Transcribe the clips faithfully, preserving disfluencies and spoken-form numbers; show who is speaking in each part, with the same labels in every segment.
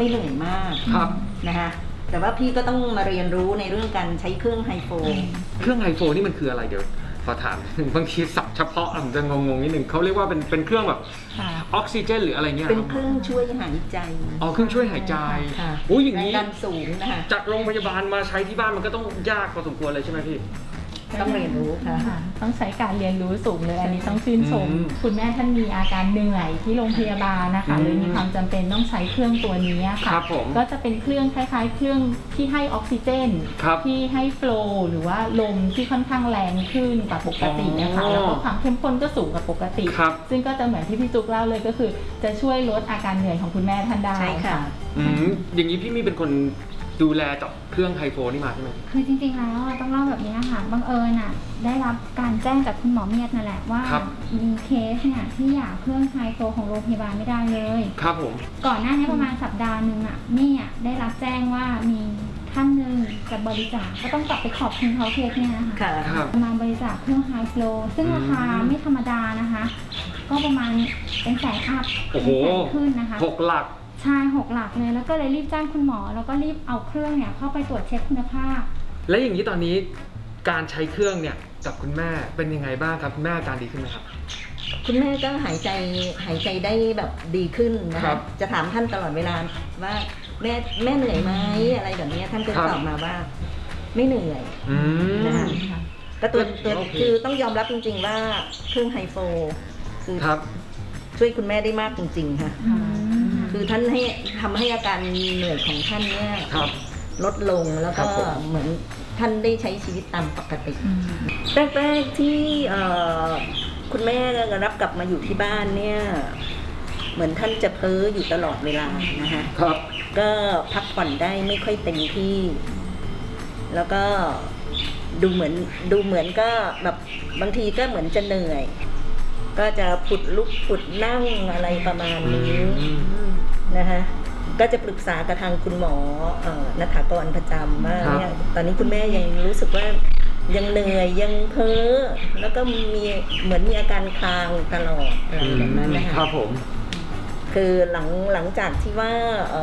Speaker 1: ไม่เหนื่อยมาก
Speaker 2: ครับ
Speaker 1: นะคะแต่ว่าพี่ก็ต้องมาเรียนรู้ในเรื่องการใช้เครื่องไฮโฟ
Speaker 2: เครื่องไฮโฟนี่มันคืออะไรเดี๋ยวขอถามบางทีศัพท์เฉพาะผมจะงงๆนิดนึงเขาเรียกว่าเป็นเป็นเครื่องแบบออกซิเจนหรืออะไรเงี้ย
Speaker 1: เป็นเครื่องช่วยหายใจ
Speaker 2: อ๋อเครื่องช่วยหายใจ
Speaker 1: โอ้
Speaker 2: ยอย่างนี้
Speaker 1: แรงดันสูงนะคะ
Speaker 2: จากโรงพยาบาลมาใช้ที่บ้านมันก็ต้องยากพอสมควรเลยใช่ไหมพี่
Speaker 1: ต้องเรียนรู้ค่ะ
Speaker 3: ต้องใช้การเรียนรู้สูงเลยอันนี้ต้องชื่นชมคุณแม่ท่านมีอาการเหนื่อยที่โรงพยาบาลนะคะหรือมีความจำเป็นต้องใช้เครื่องตัวนี้ค่ะก็จะเป็นเครื่องคล้ายๆ เครื่องที่ให้ออกซิเจนที่ให้โฟลว์หรือว่าลมที่ค่อนข้างแรงขึ้นกว่าปกตินะคะแล้วก็ความเข้มข้นก็สูงกว่าปกติซึ่งก็จะเหมือนที่พี่ตุ๊กเล่าเลยก็คือจะช่วยลดอาการเหนื่อยของคุณแม่ท่านได้ค่ะ
Speaker 2: อืมอย่างนี้พี่มีเป็นคนดูแลจับเครื่องไฮโฟนี่มาใช่ไหม
Speaker 4: คือจริงๆแล้วต้องเล่าแบบนี้ค่ะบังเอิญอ่ะได้รับการแจ้งจากคุณหมอเมียดนั่นแหละว่ามีเคสเนี่ยที่อยากเครื่องไฮโฟของโรงพยาบาลไม่ได้เลย
Speaker 2: ครับผม
Speaker 4: ก่อนหน้านี้ประมาณสัปดาห์หนึ่งอ่ะนี่อ่ะได้รับแจ้งว่ามีท่านหนึ่งจะบริจาคก็ต้องกลับไปขอบคุณเขาเคสเนี่ยนะคะมาบริจาคเครื่องไฮโฟซึ่งราคาไม่ธรรมดานะคะก็ประมาณเป็นแสนอัพเป็นแสนขึ้นนะคะ
Speaker 2: หกหลัก
Speaker 4: ใช่หกหลักเลยแล้วก็เลยรีบจ้างคุณหมอแล้วก็รีบเอาเครื่องเนี่ยเข้าไปตรวจเช็คคุณภาพ
Speaker 2: และอย่างนี้ตอนนี้การใช้เครื่องเนี่ยกับคุณแม่เป็นยังไงบ้างครับคุณแม่อาการดีขึ้นไหมครับ
Speaker 1: คุณแม่ก็หายใจหายใจได้แบบดีขึ้นนะครับจะถามท่านตลอดเวลาว่าแม่แม่เหนื่อยไหมอะไรแบบนี้ท่านก็ตอบมาว่าไม่เหนื่อยนะคะก็ตัวตัวคือต้องยอมรับจริงๆว่าเครื่องไฮโฟคือช่วยคุณแม่ได้มากจริงๆค่ะคือท่านให้ทำให้อาการเหนื่อยของท่านเนี่ยลดลงแล้วก็เหมือนท่านได้ใช้ชีวิตตามปกติแรกๆที่คุณแม่รับกลับมาอยู่ที่บ้านเนี่ยเหมือนท่านจะเพ้ออยู่ตลอดเวลานะคะก็พักผ่อนได้ไม่ค่อยเต็มที่แล้วก็ดูเหมือนดูเหมือนก็แบบบางทีก็เหมือนจะเหนื่อยก็จะผุดลุกผุดนั่งอะไรประมาณนี้นะคะก็จะปรึกษากับทางคุณหมอณัฐกรประจำว่าเนี่ยตอนนี้คุณแม่ยังรู้สึกว่ายังเหนื่อยยังเพ้อแล้วก็มีเหมือนมีอาการคลางตลอดอะไรแบบนั้นนะคะ
Speaker 2: ครับผม
Speaker 1: คือหลังหลังจากที่ว่า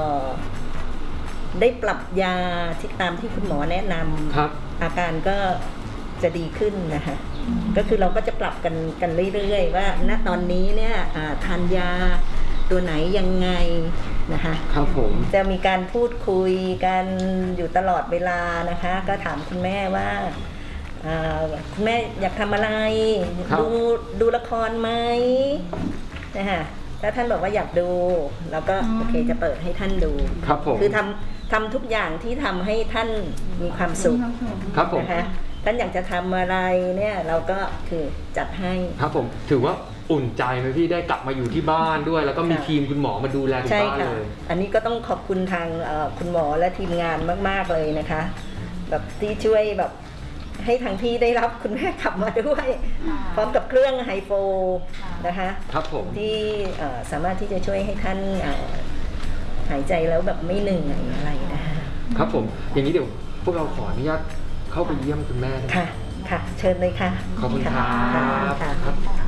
Speaker 1: ได้ปรับยาที่ตามที่คุณหมอแนะนำอาการก็จะดีขึ้นนะคะก็คือเราก็จะปรับกันกันเรื่อยๆว่าณตอนนี้เนี่ยทานยาตัวไหนยังไงนะคะ
Speaker 2: ครับผม
Speaker 1: จะมีการพูดคุยกันอยู่ตลอดเวลานะคะก็ถามคุณแม่ว่าคุณแม่อยากทำอะไรดูดูละครไหมนะคะถ้าท่านบอกว่าอยากดูเราก็โอเคจะเปิดให้ท่านดู
Speaker 2: ครับผม
Speaker 1: คือทำทำทุกอย่างที่ทำให้ท่านมีความสุข
Speaker 2: ครับผม
Speaker 1: นะคะท่านอยากจะทำอะไรเนี่ยเราก็คือจัดให้
Speaker 2: ครับผมถือว่าอุ่นใจไหมพี่ได้กลับมาอยู่ที่บ้านด้วยแล้วก็มีทีมคุณหมอมาดูแลที่บ้านเลย
Speaker 1: อันนี้ก็ต้องขอบคุณทางคุณหมอและทีมงานมากๆเลยนะคะแบบที่ช่วยแบบให้ทางที่ได้รับคุณแม่กลับมาด้วยพร้อมกับเครื่องไฮโฟนะคะ
Speaker 2: ครับผม
Speaker 1: ที่สามารถที่จะช่วยให้ท่านหายใจแล้วแบบไม่เหนื่อยอะไรนะคะ
Speaker 2: ครับผมอย่างนี้เดี๋ยวพวกเราขออนุญาตเข้าไปเยี่ยมคุณแม่
Speaker 1: ค่ะค่ะเชิญเลยค่ะ
Speaker 2: ขอบคุณครับ